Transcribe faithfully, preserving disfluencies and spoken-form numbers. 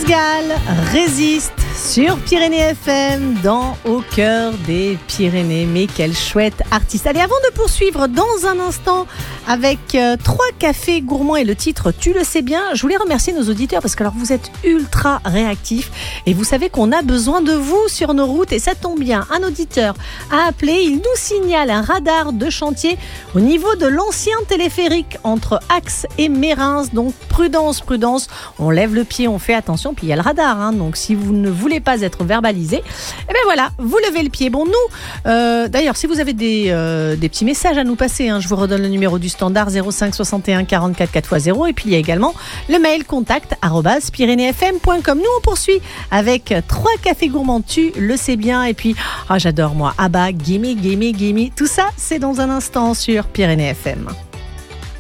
Gall résiste sur Pyrénées F M, dans Au cœur des Pyrénées. Mais quel chouette artiste. Allez, avant de poursuivre dans un instant avec euh, trois cafés gourmands et le titre Tu le sais bien, je voulais remercier nos auditeurs parce que alors vous êtes ultra réactifs et vous savez qu'on a besoin de vous sur nos routes, et ça tombe bien. Un auditeur a appelé, il nous signale un radar de chantier au niveau de l'ancien téléphérique entre Axe et Mérins. Donc prudence, prudence, on lève le pied, on fait attention, puis il y a le radar, hein, donc si vous ne voulez pas être verbalisé, eh bien voilà, vous levez le pied. Bon, nous, euh, d'ailleurs, si vous avez des, euh, des petits messages à nous passer, hein, je vous redonne le numéro du standard zéro cinq soixante et un quarante-quatre quatre fois zéro, et puis il y a également le mail contact arobase pyrénées f m point com. Nous, on poursuit avec trois cafés gourmands, tu le sais bien, et puis, ah, j'adore moi, Abba, gimme, gimme, gimme, tout ça, c'est dans un instant sur Pyrénées F M.